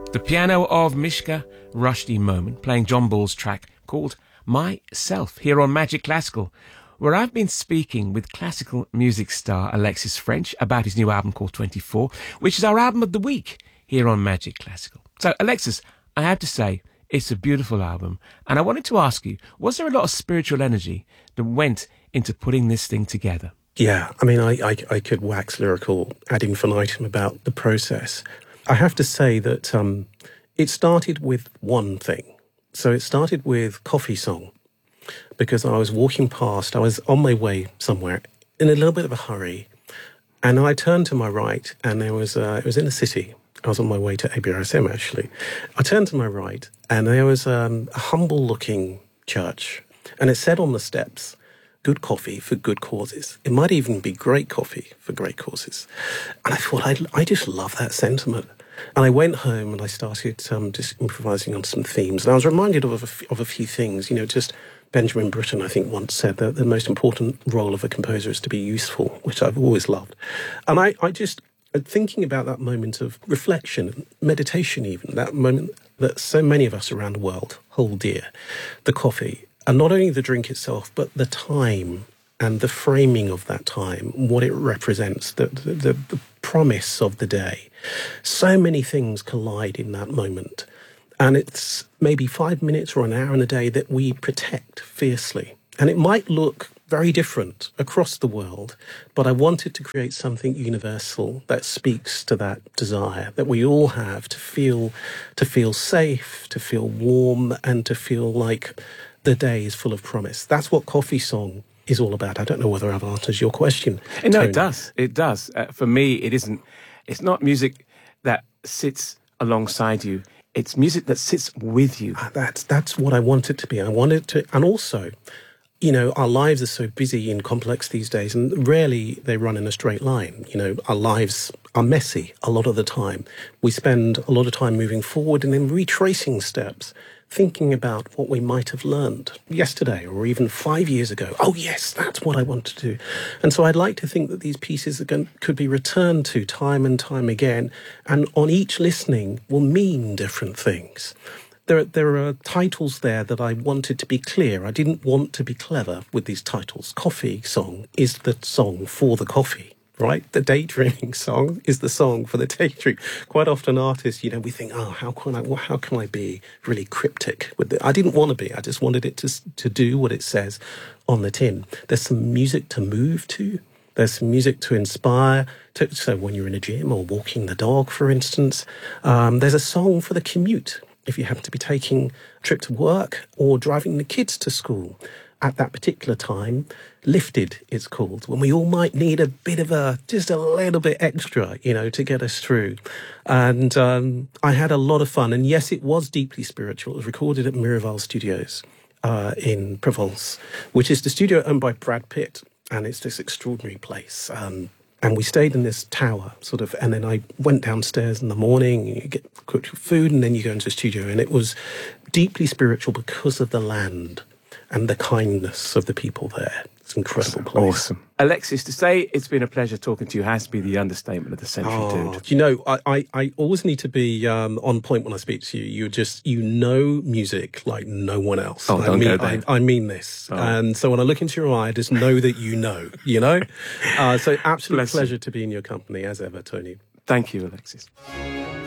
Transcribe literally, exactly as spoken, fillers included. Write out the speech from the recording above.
The piano of Mishka Rushdie Momen playing John Ball's track called Myself here on Magic Classical, where I've been speaking with classical music star Alexis French about his new album called twenty-four, which is our album of the week here on Magic Classical. So, Alexis, I have to say, it's a beautiful album, and I wanted to ask you, was there a lot of spiritual energy that went into putting this thing together? Yeah, I mean, I, I, I could wax lyrical ad infinitum about the process. I have to say that um, it started with one thing. So it started with Coffee Song, because I was walking past, I was on my way somewhere in a little bit of a hurry, and I turned to my right, and there was uh, it was in the city. I was on my way to A B R S M, actually. I turned to my right, and there was um, a humble-looking church, and it said on the steps, "Good coffee for good causes." It might even be great coffee for great causes. And I thought, I, I just love that sentiment. And I went home and I started um, just improvising on some themes. And I was reminded of a, f- of a few things. You know, just Benjamin Britten, I think, once said that the most important role of a composer is to be useful, which I've always loved. And I, I just, thinking about that moment of reflection, meditation even, that moment that so many of us around the world hold dear, the coffee, and not only the drink itself, but the time and the framing of that time, what it represents, the, the, the promise of the day. So many things collide in that moment. And it's maybe five minutes or an hour in a day that we protect fiercely. And it might look very different across the world, but I wanted to create something universal that speaks to that desire that we all have to feel, to feel safe, to feel warm, and to feel like the day is full of promise. That's what Coffee Song is all about. I don't know whether I've answered your question. No, Tony. it does. It does. Uh, for me, it isn't. It's not music that sits alongside you. It's music that sits with you. Uh, That's that's what I want it to be. I want it to, and also, you know, our lives are so busy and complex these days, and rarely they run in a straight line. You know, our lives are messy a lot of the time. We spend a lot of time moving forward and then retracing steps, thinking about what we might have learned yesterday or even five years ago. Oh, yes, that's what I want to do. And so I'd like to think that these pieces are going, could be returned to time and time again, and on each listening will mean different things. There, there are titles there that I wanted to be clear. I didn't want to be clever with these titles. Coffee Song is the song for the coffee, right? The daydreaming song is the song for the daydream. Quite often artists, you know, we think, oh, how can I, well, how can I be really cryptic with it? I didn't want to be. I just wanted it to, to do what it says on the tin. There's some music to move to. There's some music to inspire. To, so when you're in a gym or walking the dog, for instance, um, there's a song for the commute. If you happen to be taking a trip to work or driving the kids to school at that particular time, Lifted, it's called, when we all might need a bit of a, just a little bit extra, you know, to get us through. And um, I had a lot of fun. And yes, it was deeply spiritual. It was recorded at Miraval Studios uh, in Provence, which is the studio owned by Brad Pitt. And it's this extraordinary place. Um, And we stayed in this tower, sort of, and then I went downstairs in the morning, you get cook your food, and then you go into the studio. And it was deeply spiritual because of the land and the kindness of the people there. It's an incredible Awesome. place. Awesome. Alexis, to say it's been a pleasure talking to you has to be the understatement of the century, Oh, dude. you know, I, I, I always need to be um, on point when I speak to you. You just, you know music like no one else. Oh, I don't mean, go there. I, I mean this. Oh. And so when I look into your eye, I just know that you know, you know? Uh, so absolute Bless you. pleasure to be in your company as ever, Tony. Thank you, Alexis.